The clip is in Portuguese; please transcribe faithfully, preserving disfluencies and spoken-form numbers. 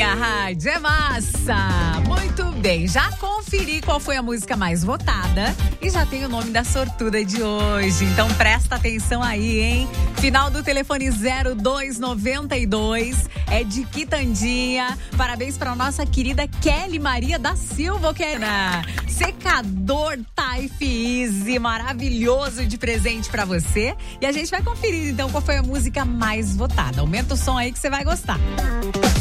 minha rádio é massa. Muito bem, já conferi qual foi a música mais votada e já tem o nome da sortuda de hoje. Então presta atenção aí, hein? Final do telefone zero dois noventa e dois é de Quitandinha. Parabéns para nossa querida Kelly Maria da Silva, que era secador Type Easy, maravilhoso de presente para você. E a gente vai conferir então qual foi a música mais votada. Aumenta o som aí que você vai gostar.